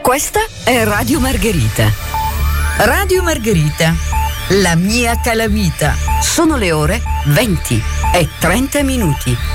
Questa è Radio Margherita. Radio Margherita, la mia calamita. Sono le ore 20:30.